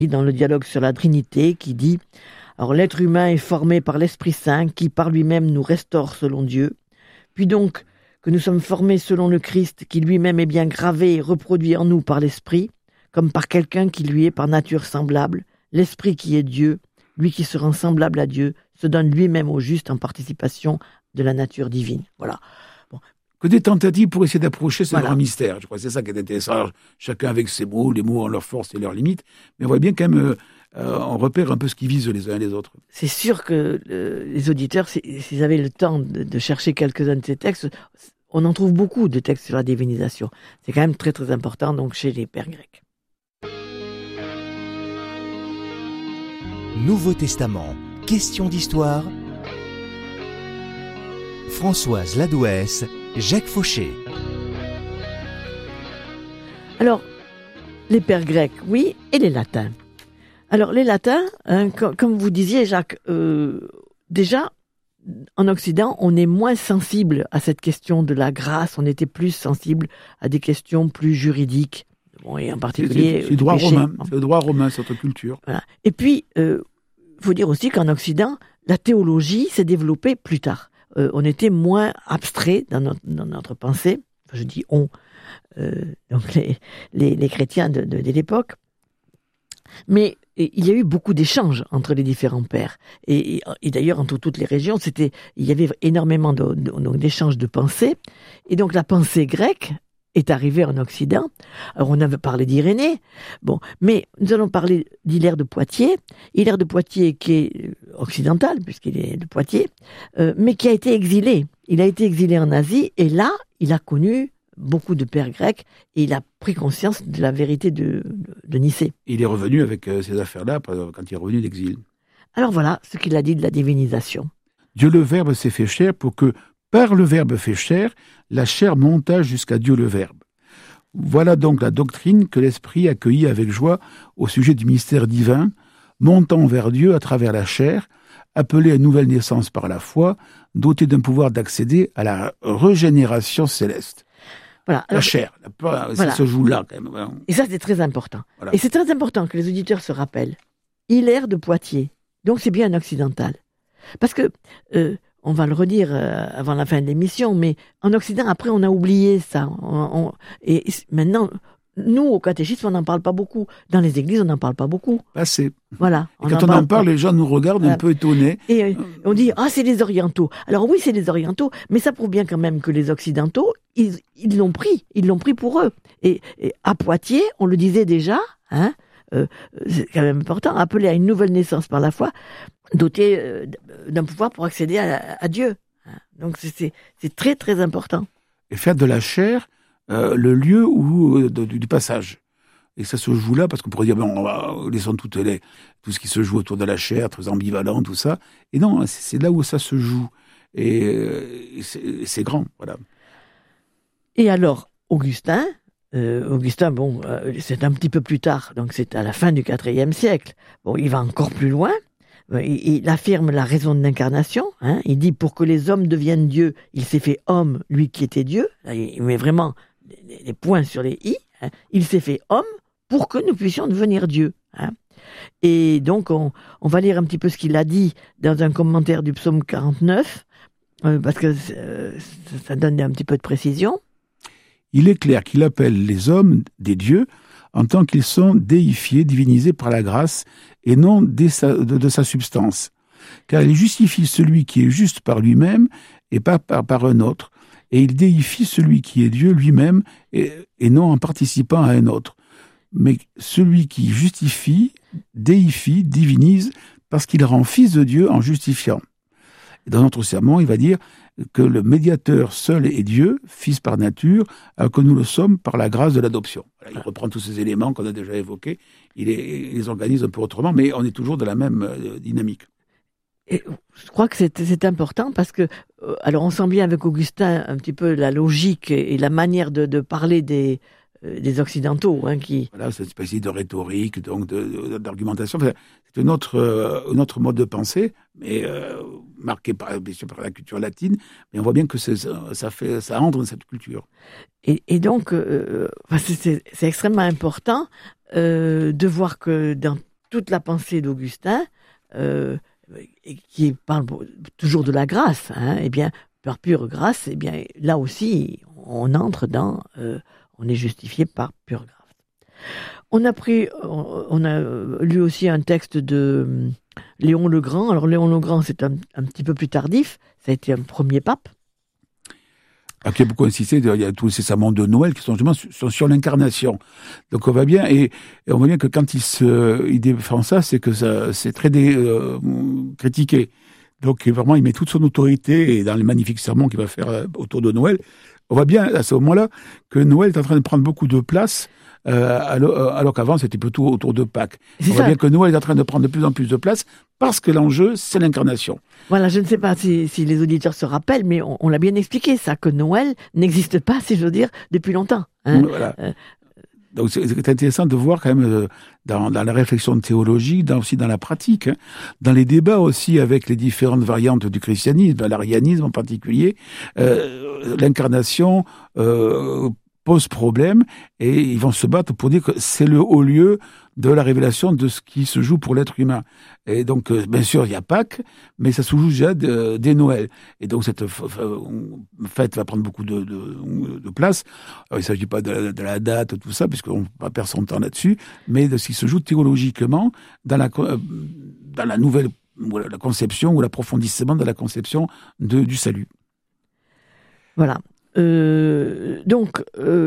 dans le dialogue sur la Trinité qui dit « Alors l'être humain est formé par l'Esprit Saint qui par lui-même nous restaure selon Dieu. Puis donc que nous sommes formés selon le Christ qui lui-même est bien gravé et reproduit en nous par l'Esprit, comme par quelqu'un qui lui est par nature semblable, l'Esprit qui est Dieu, lui qui se rend semblable à Dieu, se donne lui-même au juste en participation de la nature divine. » Voilà. Bon. Que des tentatives pour essayer d'approcher ce grand mystère. Je crois que c'est ça qui est intéressant. Alors, chacun avec ses mots, les mots ont leurs forces et leurs limites, mais on voit bien quand même, on repère un peu ce qu'ils visent les uns et les autres. C'est sûr que les auditeurs, s'ils avaient le temps de chercher quelques-uns de ces textes, on en trouve beaucoup de textes sur la divinisation. C'est quand même très très important donc chez les pères grecs. Nouveau Testament, question d'histoire. Françoise Ladouès, Jacques Fauché. Alors, les pères grecs, oui, et les latins. Alors, les latins, comme vous disiez, Jacques, déjà, en Occident, on est moins sensible à cette question de la grâce, on était plus sensible à des questions plus juridiques. Bon, et en particulier, c'est le droit romain, c'est le droit romain, c'est notre culture. Voilà. Et puis, faut dire aussi qu'en Occident, la théologie s'est développée plus tard. On était moins abstrait dans notre pensée. Enfin, je dis on, donc les chrétiens de l'époque. Mais il y a eu beaucoup d'échanges entre les différents pères. Et d'ailleurs, entre toutes les régions, il y avait énormément d'échanges de pensées. Et donc, la pensée grecque est arrivée en Occident. Alors, on avait parlé d'Irénée. Bon, mais nous allons parler d'Hilaire de Poitiers. Hilaire de Poitiers qui est occidental, puisqu'il est de Poitiers, mais qui a été exilé. Il a été exilé en Asie, et là, il a connu beaucoup de pères grecs, et il a pris conscience de la vérité de Nicée. Il est revenu avec ces affaires-là quand il est revenu d'exil. Alors voilà ce qu'il a dit de la divinisation. Dieu le Verbe s'est fait chair pour que, par le Verbe fait chair, la chair monta jusqu'à Dieu le Verbe. Voilà donc la doctrine que l'Esprit accueillit avec joie au sujet du mystère divin, montant vers Dieu à travers la chair, appelée à une nouvelle naissance par la foi, dotée d'un pouvoir d'accéder à la régénération céleste. Voilà. La chair, ça se joue là quand même. Et ça, c'est très important. Voilà. Et c'est très important que les auditeurs se rappellent. Hilaire de Poitiers, donc c'est bien un occidental. Parce que, on va le redire avant la fin de l'émission, mais en Occident, après, on a oublié ça. Et maintenant, nous, au catéchisme, on n'en parle pas beaucoup. Dans les églises, on n'en parle pas beaucoup. Assez. Voilà. Quand on en parle, les gens nous regardent un peu étonnés. Et on dit, c'est les orientaux. Alors oui, c'est les orientaux, mais ça prouve bien quand même que les occidentaux, ils l'ont pris. Ils l'ont pris pour eux. Et à Poitiers, on le disait déjà, c'est quand même important, appelé à une nouvelle naissance par la foi, doté d'un pouvoir pour accéder à Dieu. Donc c'est très très important. Et faire de la chair le lieu du passage. Et ça se joue là, parce qu'on pourrait dire, laissons tout ce qui se joue autour de la chair, très ambivalent, tout ça. Et non, c'est là où ça se joue. Et c'est grand, voilà. Et alors, Augustin, c'est un petit peu plus tard, donc c'est à la fin du IVe siècle. Bon, il va encore plus loin. Il affirme la raison de l'incarnation. Il dit, pour que les hommes deviennent Dieu, il s'est fait homme, lui qui était Dieu. Là, il met vraiment les points sur les i. Il s'est fait homme pour que nous puissions devenir Dieu. Et donc, on va lire un petit peu ce qu'il a dit dans un commentaire du psaume 49, parce que ça donne un petit peu de précision. Il est clair qu'il appelle les hommes des dieux en tant qu'ils sont déifiés, divinisés par la grâce et non de sa substance. Car il justifie celui qui est juste par lui-même et pas par un autre, et il déifie celui qui est Dieu lui-même et non en participant à un autre. Mais celui qui justifie, déifie, divinise, parce qu'il rend fils de Dieu en justifiant. Et dans notre sermon, il va dire que le médiateur seul est Dieu, fils par nature, alors que nous le sommes par la grâce de l'adoption. Voilà, il reprend tous ces éléments qu'on a déjà évoqués, il les organise un peu autrement, mais on est toujours dans la même dynamique. Et je crois que c'est important parce que, alors on sent bien avec Augustin un petit peu la logique et la manière de parler des Occidentaux. Qui... Voilà, cette espèce de rhétorique, donc d'argumentation. Enfin, c'est un autre mode de pensée, mais marqué bien sûr par la culture latine, mais on voit bien que ça entre dans cette culture. Et donc, c'est extrêmement important de voir que dans toute la pensée d'Augustin, qui parle toujours de la grâce, eh bien, par pure grâce, eh bien, là aussi, on entre dans, on est justifié par pure grâce. On a lu aussi un texte de Léon le Grand. Alors Léon le Grand, c'est un petit peu plus tardif. Ça a été un premier pape. Qui a beaucoup insisté, il y a tous ces sermons de Noël qui sont justement sur l'incarnation. Donc on voit bien, et on voit bien que quand il défend ça, c'est que ça, c'est très critiqué. Donc vraiment, il met toute son autorité, et dans les magnifiques sermons qu'il va faire autour de Noël, on voit bien à ce moment-là que Noël est en train de prendre beaucoup de place, alors qu'avant c'était plutôt autour de Pâques. On voit bien que Noël est en train de prendre de plus en plus de place parce que l'enjeu c'est l'incarnation. Voilà, je ne sais pas si les auditeurs se rappellent, mais on l'a bien expliqué ça, que Noël n'existe pas, si je veux dire, depuis longtemps. Voilà. Donc c'est intéressant de voir quand même dans la réflexion théologique, aussi dans la pratique, dans les débats aussi avec les différentes variantes du christianisme, l'arianisme en particulier, l'incarnation pose problème, et ils vont se battre pour dire que c'est le haut lieu de la révélation de ce qui se joue pour l'être humain. Et donc, bien sûr, il y a Pâques, mais ça se joue déjà dès Noël. Et donc, cette fête va prendre beaucoup de place. Alors, il ne s'agit pas de la date, tout ça, puisqu'on ne peut pas perdre son temps là-dessus, mais de ce qui se joue théologiquement dans la nouvelle la conception ou l'approfondissement de la conception du salut. Voilà. Donc,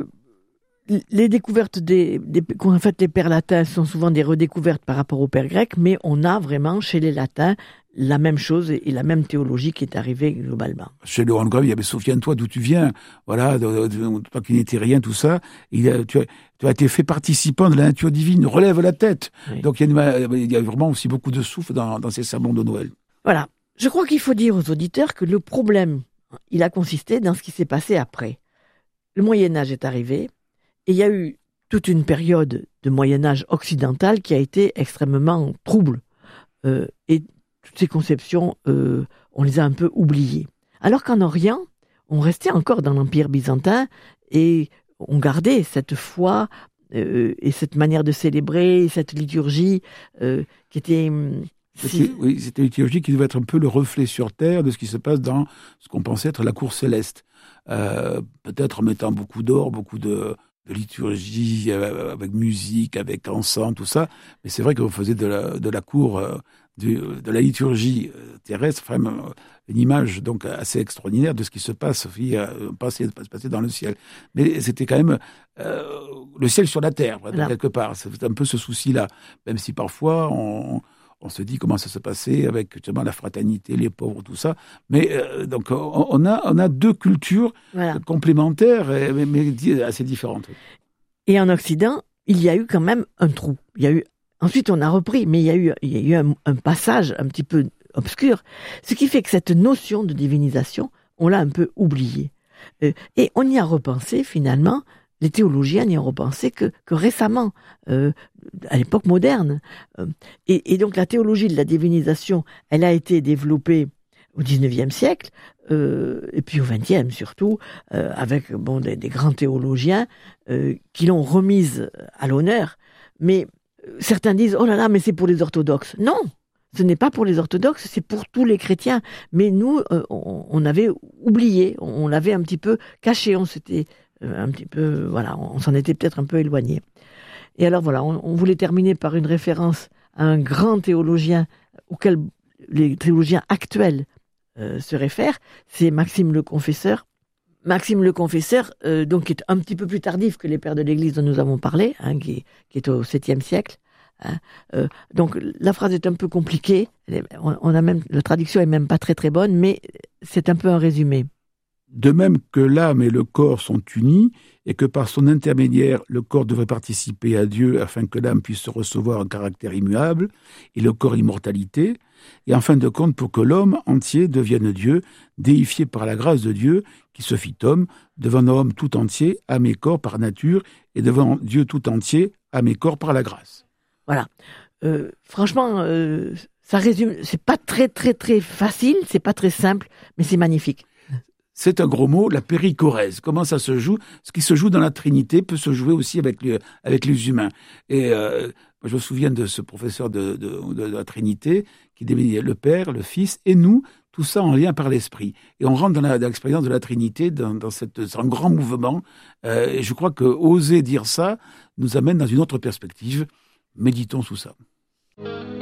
les découvertes qu'ont fait les pères latins sont souvent des redécouvertes par rapport aux pères grecs, mais on a vraiment chez les latins la même chose et la même théologie qui est arrivée globalement. Chez le Landgrave, il y avait souviens-toi d'où tu viens, voilà, toi qui n'étais rien, tout ça, tu as été fait participant de la nature divine, relève la tête. Oui. Donc il y a vraiment aussi beaucoup de souffle dans ces sermons de Noël. Voilà. Je crois qu'il faut dire aux auditeurs que le problème, il a consisté dans ce qui s'est passé après. Le Moyen-Âge est arrivé, et il y a eu toute une période de Moyen-Âge occidental qui a été extrêmement trouble. Et toutes ces conceptions, on les a un peu oubliées. Alors qu'en Orient, on restait encore dans l'Empire byzantin et on gardait cette foi et cette manière de célébrer, cette liturgie qui était... Oui, c'était une liturgie qui devait être un peu le reflet sur Terre de ce qui se passe dans ce qu'on pensait être la cour céleste. Peut-être en mettant beaucoup d'or, beaucoup de liturgie, avec musique, avec encens, tout ça. Mais c'est vrai qu'on faisait de la cour, de la liturgie terrestre, vraiment une image donc assez extraordinaire de ce qui se passe dans le ciel. Mais c'était quand même le ciel sur la terre, quelque part. C'est un peu ce souci-là. Même si parfois on se dit comment ça se passait avec justement la fraternité, les pauvres, tout ça. Mais donc on a deux cultures complémentaires, mais assez différentes. Et en Occident, il y a eu quand même un trou. Ensuite, on a repris, mais il y a eu un passage un petit peu obscur, ce qui fait que cette notion de divinisation, on l'a un peu oubliée. Et on y a repensé finalement. Les théologiens n'y ont repensé que récemment, à l'époque moderne. Et donc la théologie de la divinisation, elle a été développée au XIXe siècle, et puis au XXe surtout, avec des grands théologiens qui l'ont remise à l'honneur. Mais certains disent « Oh là là, mais c'est pour les orthodoxes ». Non, ce n'est pas pour les orthodoxes, c'est pour tous les chrétiens. Mais nous, on avait oublié, on l'avait un petit peu caché, on s'était... un petit peu, voilà, on s'en était peut-être un peu éloigné. Et alors voilà, on voulait terminer par une référence à un grand théologien auquel les théologiens actuels se réfèrent, c'est Maxime le Confesseur. Maxime le Confesseur, donc, qui est un petit peu plus tardif que les pères de l'Église dont nous avons parlé, qui est au 7e siècle. Donc la phrase est un peu compliquée, la traduction est même pas très très bonne, mais c'est un peu un résumé. De même que l'âme et le corps sont unis, et que par son intermédiaire, le corps devrait participer à Dieu afin que l'âme puisse recevoir un caractère immuable, et le corps immortalité, et en fin de compte pour que l'homme entier devienne Dieu, déifié par la grâce de Dieu, qui se fit homme, devant homme tout entier, âme et corps par nature, et devant Dieu tout entier, âme et corps par la grâce. Voilà. Franchement, ça résume, c'est pas très très très facile, c'est pas très simple, mais c'est magnifique. C'est un gros mot, la périchorèse. Comment ça se joue ? Ce qui se joue dans la Trinité peut se jouer aussi avec les humains. Et Moi, je me souviens de ce professeur de la Trinité qui désignait le Père, le Fils et nous, tout ça en lien par l'Esprit. Et on rentre dans l'expérience de la Trinité, dans un grand mouvement. Et je crois que oser dire ça nous amène dans une autre perspective. Méditons sous ça.